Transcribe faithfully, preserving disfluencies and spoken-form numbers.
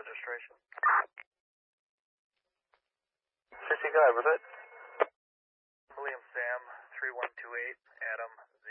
registration. Sissy guy, was it? William Sam, three one two eight, Adam,